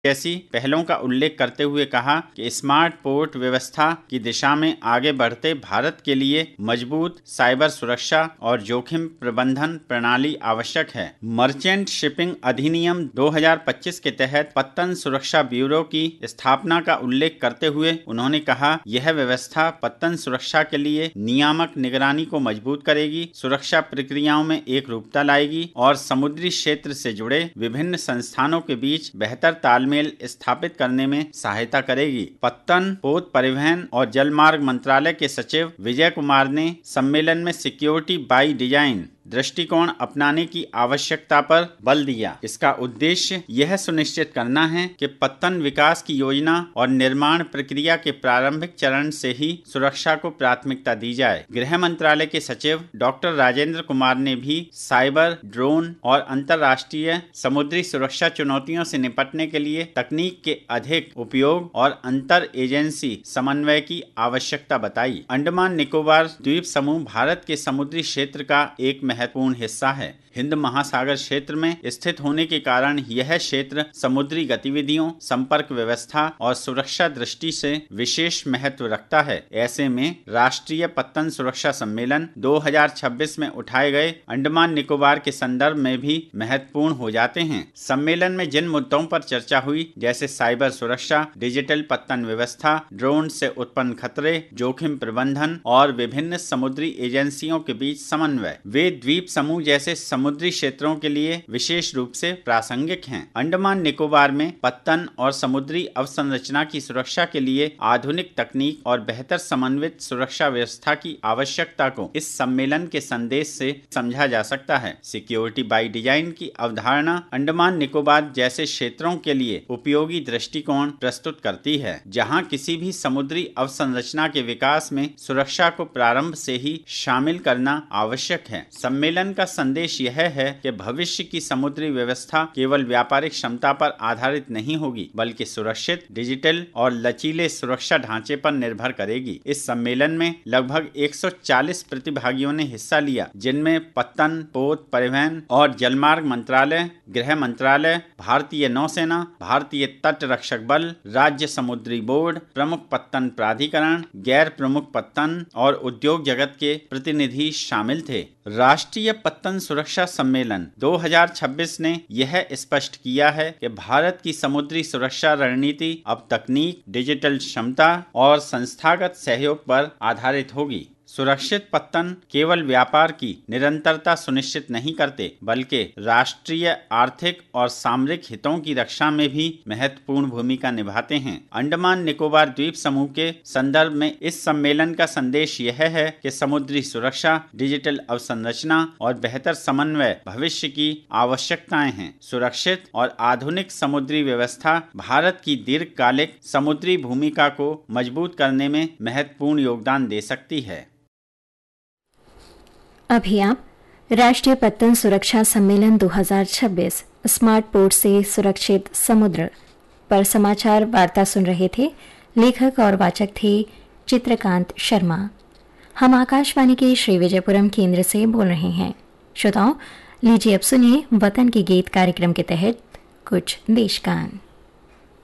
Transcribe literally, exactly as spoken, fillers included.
जैसी पहलों का उल्लेख करते हुए कहा कि स्मार्ट पोर्ट व्यवस्था की दिशा में आगे बढ़ते भारत के लिए मजबूत साइबर सुरक्षा और जोखिम प्रबंधन प्रणाली आवश्यक है। मर्चेंट शिपिंग अधिनियम दो हज़ार पच्चीस के तहत पत्तन सुरक्षा ब्यूरो की स्थापना का उल्लेख करते हुए उन्होंने कहा, यह व्यवस्था पत्तन सुरक्षा के लिए नियामक निगरानी को मजबूत करेगी, सुरक्षा प्रक्रियाओं में एक रूपता लाएगी और समुद्री क्षेत्र से जुड़े विभिन्न संस्थानों के बीच बेहतर तालमेल मेल स्थापित करने में सहायता करेगी। पत्तन, पोत परिवहन और जलमार्ग मंत्रालय के सचिव विजय कुमार ने सम्मेलन में सिक्योरिटी बाय डिजाइन दृष्टिकोण अपनाने की आवश्यकता पर बल दिया। इसका उद्देश्य यह सुनिश्चित करना है कि पत्तन विकास की योजना और निर्माण प्रक्रिया के प्रारंभिक चरण से ही सुरक्षा को प्राथमिकता दी जाए। गृह मंत्रालय के सचिव डॉक्टर राजेंद्र कुमार ने भी साइबर, ड्रोन और अंतर्राष्ट्रीय समुद्री सुरक्षा चुनौतियों से निपटने के लिए तकनीक के अधिक उपयोग और अंतर एजेंसी समन्वय की आवश्यकता बताई। अंडमान निकोबार द्वीप समूह भारत के समुद्री क्षेत्र का एक महत्वपूर्ण हिस्सा है। हिंद महासागर क्षेत्र में स्थित होने के कारण यह क्षेत्र समुद्री गतिविधियों, संपर्क व्यवस्था और सुरक्षा दृष्टि से विशेष महत्व रखता है। ऐसे में राष्ट्रीय पत्तन सुरक्षा सम्मेलन दो हज़ार छब्बीस में उठाए गए अंडमान निकोबार के संदर्भ में भी महत्वपूर्ण हो जाते हैं। सम्मेलन में जिन मुद्दों पर चर्चा हुई, जैसे साइबर सुरक्षा, डिजिटल पत्तन व्यवस्था, ड्रोन से उत्पन्न खतरे, जोखिम प्रबंधन और विभिन्न समुद्री एजेंसियों के बीच समन्वय, वे द्वीप समूह जैसे समुद्री क्षेत्रों के लिए विशेष रूप से प्रासंगिक हैं। अंडमान निकोबार में पत्तन और समुद्री अवसंरचना की सुरक्षा के लिए आधुनिक तकनीक और बेहतर समन्वित सुरक्षा व्यवस्था की आवश्यकता को इस सम्मेलन के संदेश से समझा जा सकता है। सिक्योरिटी बाय डिजाइन की अवधारणा अंडमान निकोबार जैसे क्षेत्रों के लिए उपयोगी दृष्टिकोण प्रस्तुत करती है, जहां किसी भी समुद्री अवसंरचना के विकास में सुरक्षा को प्रारंभ से ही शामिल करना आवश्यक है। सम्मेलन का संदेश यह है कि भविष्य की समुद्री व्यवस्था केवल व्यापारिक क्षमता पर आधारित नहीं होगी, बल्कि सुरक्षित, डिजिटल और लचीले सुरक्षा ढांचे पर निर्भर करेगी। इस सम्मेलन में लगभग एक सौ चालीस प्रतिभागियों ने हिस्सा लिया, जिनमें पत्तन, पोत परिवहन और जलमार्ग मंत्रालय, गृह मंत्रालय, भारतीय नौसेना, भारतीय तट रक्षक बल, राज्य समुद्री बोर्ड, प्रमुख पत्तन प्राधिकरण, गैर प्रमुख पत्तन और उद्योग जगत के प्रतिनिधि शामिल थे। राष्ट्रीय पत्तन सुरक्षा सम्मेलन दो हज़ार छब्बीस ने यह स्पष्ट किया है कि भारत की समुद्री सुरक्षा रणनीति अब तकनीक, डिजिटल क्षमता और संस्थागत सहयोग पर आधारित होगी। सुरक्षित पत्तन केवल व्यापार की निरंतरता सुनिश्चित नहीं करते, बल्कि राष्ट्रीय आर्थिक और सामरिक हितों की रक्षा में भी महत्वपूर्ण भूमिका निभाते हैं। अंडमान निकोबार द्वीप समूह के संदर्भ में इस सम्मेलन का संदेश यह है कि समुद्री सुरक्षा, डिजिटल अवसंरचना और बेहतर समन्वय भविष्य की आवश्यकताएं हैं। सुरक्षित और आधुनिक समुद्री व्यवस्था भारत की दीर्घकालिक समुद्री भूमिका को मजबूत करने में महत्वपूर्ण योगदान दे सकती है। अभी आप राष्ट्रीय पत्तन सुरक्षा सम्मेलन दो हज़ार छब्बीस स्मार्ट पोर्ट से सुरक्षित समुद्र पर समाचार वार्ता सुन रहे थे। लेखक और वाचक थे चित्रकांत शर्मा। हम आकाशवाणी के श्री विजयपुरम केंद्र से बोल रहे हैं। श्रोताओं, लीजिए अब सुनिए वतन के गीत कार्यक्रम के तहत कुछ देशगान।